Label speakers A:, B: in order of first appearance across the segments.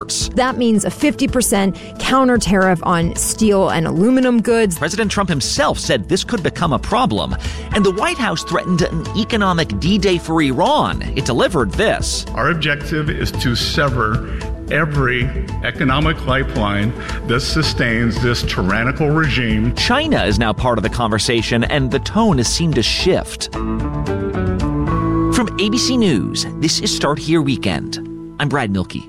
A: imports.
B: That means a 50% counter tariff on steel and aluminum goods.
A: President Trump himself said this could become a problem. And the White House threatened an economic D-Day for Iran. It delivered this.
C: Our objective is to sever every economic lifeline that sustains this tyrannical regime.
A: China is now part of the conversation, and the tone has seemed to shift. From ABC News, this is Start Here Weekend. I'm Brad Milkey.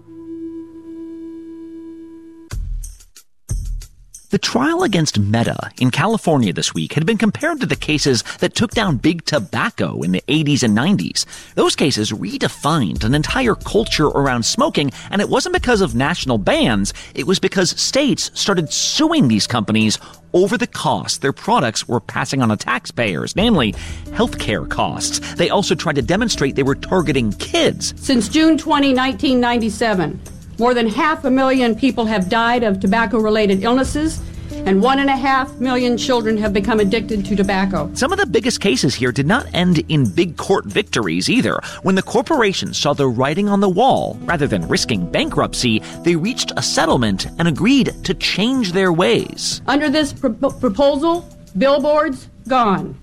A: The trial against Meta in California this week had been compared to the cases that took down big tobacco in the 80s and 90s. Those cases redefined an entire culture around smoking, and it wasn't because of national bans. It was because states started suing these companies over the costs their products were passing on to taxpayers, namely healthcare costs. They also tried to demonstrate they were targeting kids.
D: Since June 20, 1997, more than 500,000 people have died of tobacco-related illnesses, and 1.5 million children have become addicted to tobacco.
A: Some of the biggest cases here did not end in big court victories either. When the corporations saw the writing on the wall, rather than risking bankruptcy, they reached a settlement and agreed to change their ways.
D: Under this proposal, billboards, gone.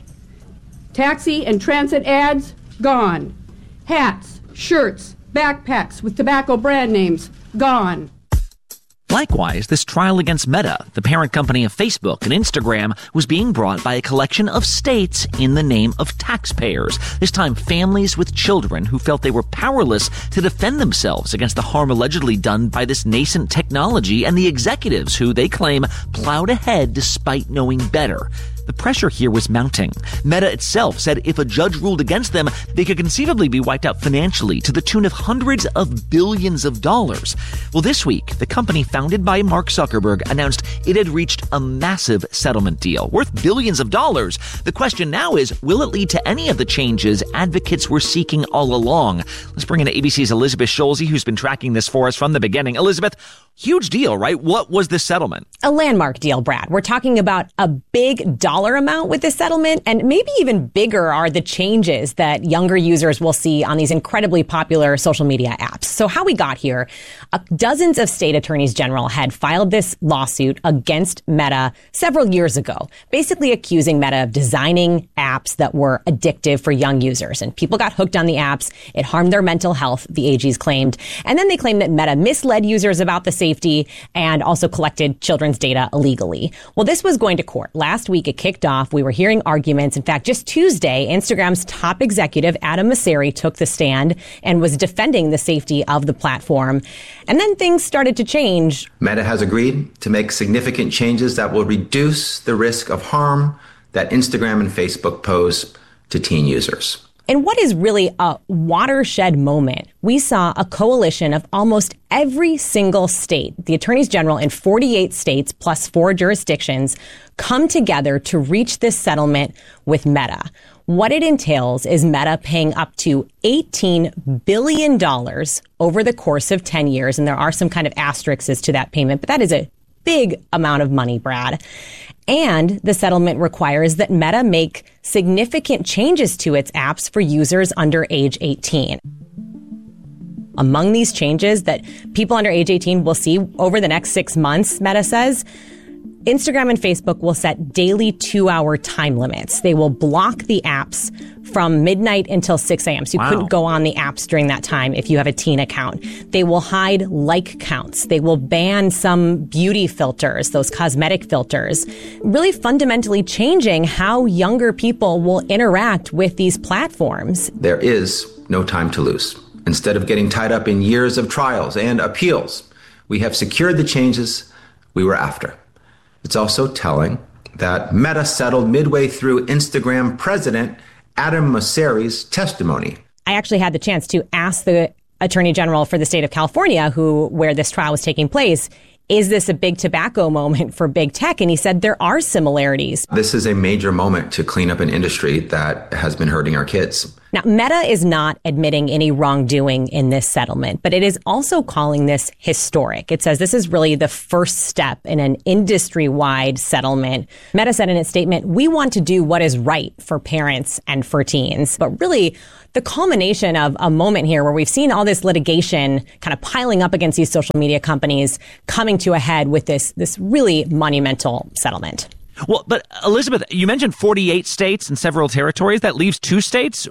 D: Taxi and transit ads, gone. Hats, shirts, backpacks with tobacco brand names, gone.
A: Likewise, this trial against Meta, the parent company of Facebook and Instagram, was being brought by a collection of states in the name of taxpayers. This time, families with children who felt they were powerless to defend themselves against the harm allegedly done by this nascent technology and the executives who, they claim, plowed ahead despite knowing better. The pressure here was mounting. Meta itself said if a judge ruled against them, they could conceivably be wiped out financially to the tune of hundreds of billions of dollars. Well, this week, the company founded by Mark Zuckerberg announced it had reached a massive settlement deal worth billions of dollars. The question now is, will it lead to any of the changes advocates were seeking all along? Let's bring in ABC's Elizabeth Scholze, who's been tracking this for us from the beginning. Elizabeth, huge deal, right? What was this settlement?
E: A landmark deal, Brad. We're talking about a big dollar amount with this settlement, and maybe even bigger are the changes that younger users will see on these incredibly popular social media apps. So how we got here, dozens of state attorneys general had filed this lawsuit against Meta several years ago, basically accusing Meta of designing apps that were addictive for young users. And people got hooked on the apps. It harmed their mental health, the AGs claimed. And then they claimed that Meta misled users about the safety and also collected children's data illegally. Well, this was going to court. Last week, it kicked off. We were hearing arguments. In fact, just Tuesday, Instagram's top executive, Adam Mosseri, took the stand and was defending the safety of the platform. And then things started to change.
F: Meta has agreed to make significant changes that will reduce the risk of harm that Instagram and Facebook pose to teen users.
E: In what is really a watershed moment, we saw a coalition of almost every single state, the attorneys general in 48 states plus 4 jurisdictions, come together to reach this settlement with Meta. What it entails is Meta paying up to $18 billion over the course of 10 years. And there are some kind of asterisks to that payment, but that is a big amount of money, Brad. And the settlement requires that Meta make significant changes to its apps for users under age 18. Among these changes that people under age 18 will see over the next 6 months, Meta says, Instagram and Facebook will set daily 2-hour time limits. They will block the apps from midnight until 6 a.m. So you couldn't go on the apps during that time if you have a teen account. They will hide like counts. They will ban some beauty filters, those cosmetic filters, really fundamentally changing how younger people will interact with these platforms.
F: There is no time to lose. Instead of getting tied up in years of trials and appeals, we have secured the changes we were after. It's also telling that Meta settled midway through Instagram president Adam Mosseri's testimony.
E: I actually had the chance to ask the Attorney General for the state of California, where this trial was taking place, is this a big tobacco moment for big tech? And he said there are similarities.
F: This is a major moment to clean up an industry that has been hurting our kids.
E: Now, Meta is not admitting any wrongdoing in this settlement, but it is also calling this historic. It says this is really the first step in an industry-wide settlement. Meta said in its statement, "We want to do what is right for parents and for teens." But really, the culmination of a moment here where we've seen all this litigation kind of piling up against these social media companies coming to a head with this really monumental settlement.
A: Well, but Elizabeth, you mentioned 48 states and several territories. That leaves 2 states.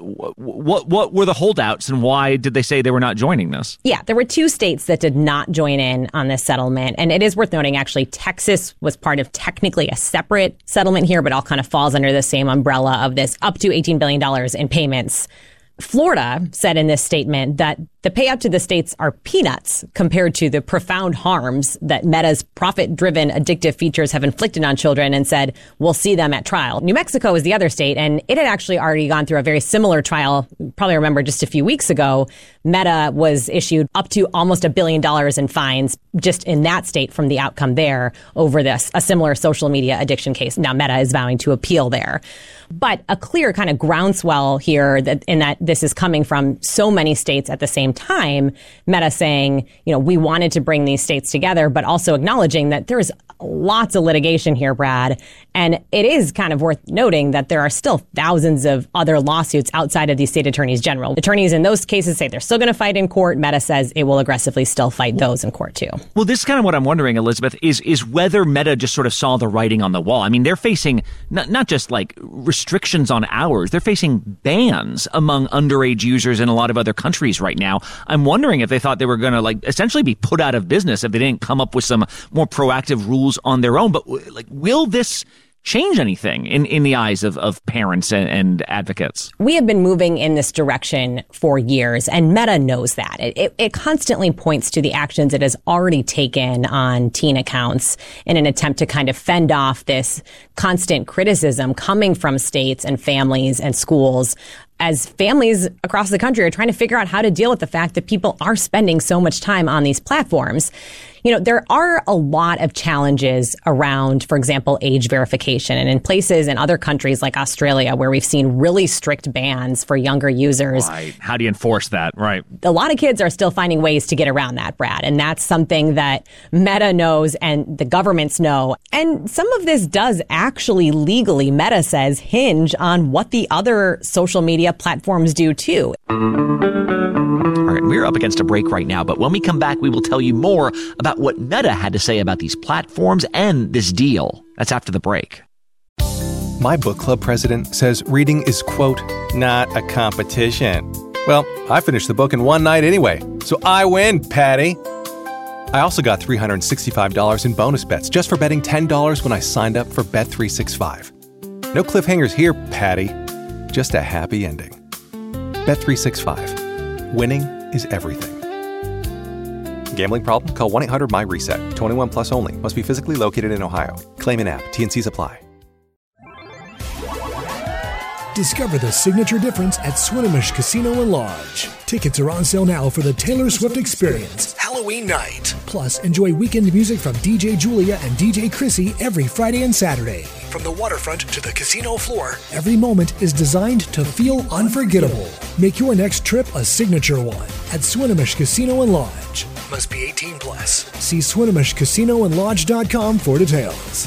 A: What were the holdouts and why did they say they were not joining this?
E: Yeah, there were 2 states that did not join in on this settlement. And it is worth noting, actually, Texas was part of technically a separate settlement here, but all kind of falls under the same umbrella of this up to $18 billion in payments. Florida said in this statement that the payout to the states are peanuts compared to the profound harms that Meta's profit-driven addictive features have inflicted on children, and said, we'll see them at trial. New Mexico is the other state, and it had actually already gone through a very similar trial. You probably remember just a few weeks ago, Meta was issued up to almost $1 billion in fines just in that state from the outcome there over a similar social media addiction case. Now Meta is vowing to appeal there. But a clear kind of groundswell here in that this is coming from so many states at the same time. Meta saying, we wanted to bring these states together, but also acknowledging that there is lots of litigation here, Brad. And it is kind of worth noting that there are still thousands of other lawsuits outside of these state attorneys general. Attorneys in those cases say they're still going to fight in court. Meta says it will aggressively still fight those in court too.
A: Well, this is kind of what I'm wondering, Elizabeth, is whether Meta just sort of saw the writing on the wall. I mean, they're facing not just like restrictions on hours, they're facing bans among underage users in a lot of other countries right now. I'm wondering if they thought they were going to essentially be put out of business if they didn't come up with some more proactive rules on their own. But will this change anything in the eyes of parents and advocates?
E: We have been moving in this direction for years, and Meta knows that. It constantly points to the actions it has already taken on teen accounts in an attempt to kind of fend off this constant criticism coming from states and families and schools as families across the country are trying to figure out how to deal with the fact that people are spending so much time on these platforms. There are a lot of challenges around, for example, age verification. And in places in other countries like Australia, where we've seen really strict bans for younger users.
A: Right. How do you enforce that? Right.
E: A lot of kids are still finding ways to get around that, Brad. And that's something that Meta knows and the governments know. And some of this does actually legally, Meta says, hinge on what the other social media platforms do too.
A: All right, we're up against a break right now, but when we come back, we will tell you more about what Meta had to say about these platforms and this deal. That's after the break.
G: My book club president says reading is, quote, not a competition. Well, I finished the book in one night anyway, so I win, Patty. I also got $365 in bonus bets just for betting $10 when I signed up for Bet365. No cliffhangers here, Patty. Just a happy ending. Bet365. Winning is everything. Gambling problem? Call 1-800-MY-RESET. 21 plus only. Must be physically located in Ohio. Claim in app. T&Cs apply.
H: Discover the signature difference at Swinomish Casino & Lodge. Tickets are on sale now for the Taylor Swift Experience, Halloween night. Plus, enjoy weekend music from DJ Julia and DJ Chrissy every Friday and Saturday. From the waterfront to the casino floor, every moment is designed to feel unforgettable. Make your next trip a signature one at Swinomish Casino & Lodge. Must be 18 plus. See SwinomishCasinoandLodge.com for details.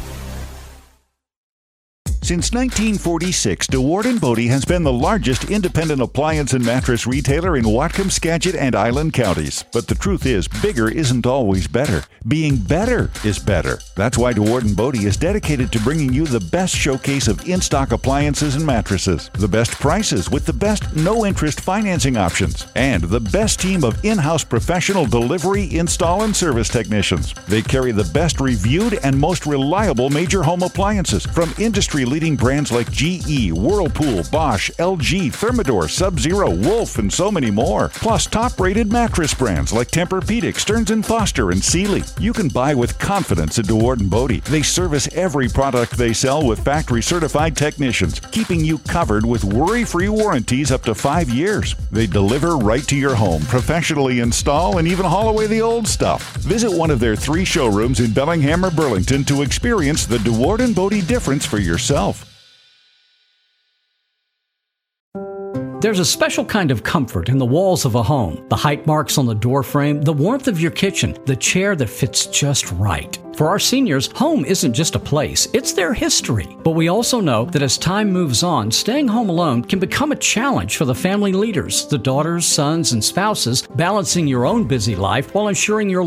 I: Since 1946, DeWard & Bodie has been the largest independent appliance and mattress retailer in Whatcom, Skagit, and Island counties. But the truth is, bigger isn't always better. Being better is better. That's why DeWard & Bodie is dedicated to bringing you the best showcase of in-stock appliances and mattresses, the best prices with the best no-interest financing options, and the best team of in-house professional delivery, install, and service technicians. They carry the best reviewed and most reliable major home appliances from industry-leading brands like GE, Whirlpool, Bosch, LG, Thermador, Sub-Zero, Wolf, and so many more. Plus top-rated mattress brands like Tempur-Pedic, Stearns & Foster, and Sealy. You can buy with confidence at DeWard & Bodie. They service every product they sell with factory-certified technicians, keeping you covered with worry-free warranties up to 5 years. They deliver right to your home, professionally install, and even haul away the old stuff. Visit one of their 3 showrooms in Bellingham or Burlington to experience the DeWard & Bodie difference for yourself.
J: There's a special kind of comfort in the walls of a home, the height marks on the doorframe, the warmth of your kitchen, the chair that fits just right. For our seniors, home isn't just a place, it's their history. But we also know that as time moves on, staying home alone can become a challenge for the family leaders, the daughters, sons, and spouses, balancing your own busy life while ensuring your